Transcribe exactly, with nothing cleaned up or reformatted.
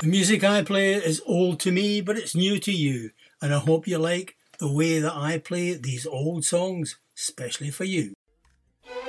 The music I play is old to me, but it's new to you, and I hope you like the way that I play these old songs, especially for you.